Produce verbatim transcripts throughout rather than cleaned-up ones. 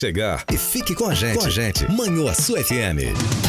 Chegar e fique com a gente. Com a gente. Manhuaçu F M.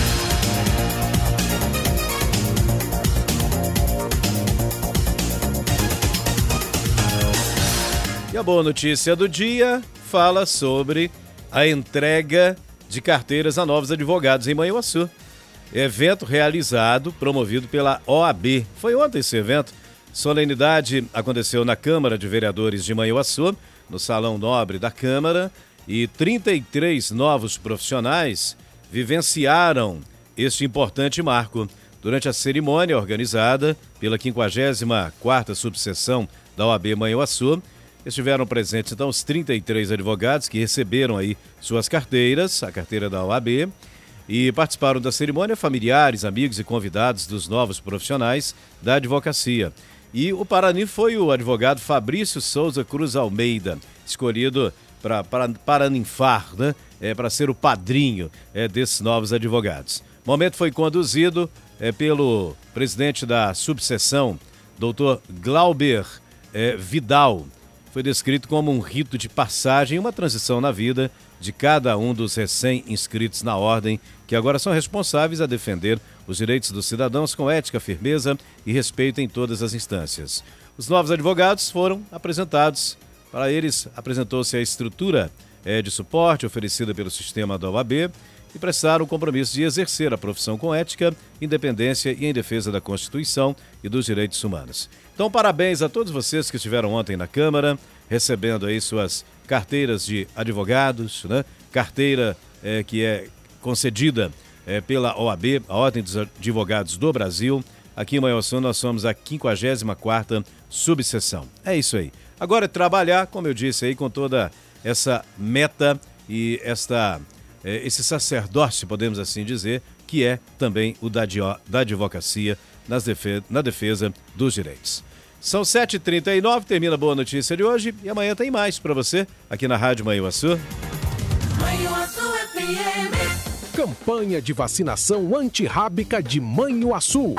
E a boa notícia do dia fala sobre a entrega de carteiras a novos advogados em Manhuaçu. Evento realizado, promovido pela O A B. Foi ontem esse evento. Solenidade aconteceu na Câmara de Vereadores de Manhuaçu, no Salão Nobre da Câmara, e trinta e três novos profissionais vivenciaram este importante marco. Durante a cerimônia organizada pela quinquagésima quarta subseção da O A B Manhuaçu, estiveram presentes então os trinta e três advogados que receberam aí suas carteiras, a carteira da O A B, e participaram da cerimônia familiares, amigos e convidados dos novos profissionais da advocacia. E o Parani foi o advogado Fabrício Souza Cruz Almeida, escolhido para paraninfar, né? É, para ser o padrinho é, desses novos advogados. O momento foi conduzido é, pelo presidente da subseção, doutor Glauber é, Vidal. Foi descrito como um rito de passagem e uma transição na vida de cada um dos recém-inscritos na ordem, que agora são responsáveis a defender os direitos dos cidadãos com ética, firmeza e respeito em todas as instâncias. Os novos advogados foram apresentados. Para eles, apresentou-se a estrutura é, de suporte oferecida pelo sistema da O A B e prestaram o compromisso de exercer a profissão com ética, independência e em defesa da Constituição e dos direitos humanos. Então, parabéns a todos vocês que estiveram ontem na Câmara, recebendo aí suas carteiras de advogados, né? Carteira é, que é concedida é, pela O A B, a Ordem dos Advogados do Brasil. Aqui em Manhuaçu nós somos a quinquagésima quarta subseção. É isso aí. Agora é trabalhar, como eu disse aí, com toda essa meta e esta, é, esse sacerdócio, podemos assim dizer, que é também o da, da advocacia nas defe na defesa dos direitos. São sete e trinta e nove, termina a boa notícia de hoje e amanhã tem mais para você aqui na Rádio Manhuaçu. Manhuaçu F M. Campanha de vacinação antirrábica de Manhuaçu.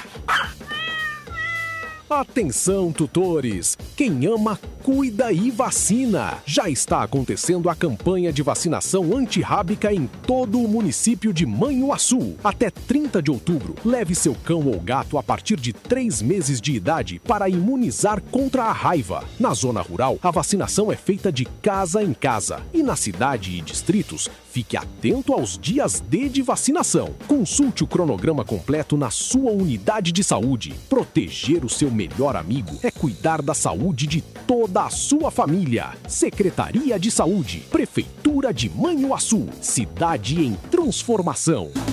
Atenção, tutores! Quem ama, cuida e vacina! Já está acontecendo a campanha de vacinação antirrábica em todo o município de Manhuaçu. Até trinta de outubro, leve seu cão ou gato a partir de três meses de idade para imunizar contra a raiva. Na zona rural, a vacinação é feita de casa em casa. E na cidade e distritos, fique atento aos dias D de vacinação. Consulte o cronograma completo na sua unidade de saúde. Proteger o seu melhor amigo é cuidar da saúde de toda a sua família. Secretaria de Saúde, Prefeitura de Manhuaçu, cidade em transformação.